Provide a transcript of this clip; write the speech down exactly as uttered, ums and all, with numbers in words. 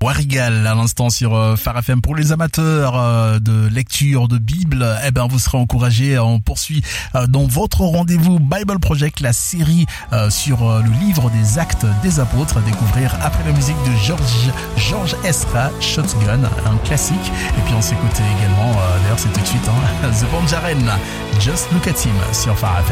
Warrigal à l'instant sur euh, Phare F M. Pour les amateurs euh, de lecture de Bible, eh ben vous serez encouragés. On poursuit euh, dans votre rendez-vous Bible Project, la série euh, sur euh, le livre des Actes des Apôtres, à découvrir après la musique de George George Ezra, Shotgun, un classique. Et puis on s'écoute également, euh, d'ailleurs c'est tout de suite, hein, The Band Jaren, Just Look at Him sur Phare F M.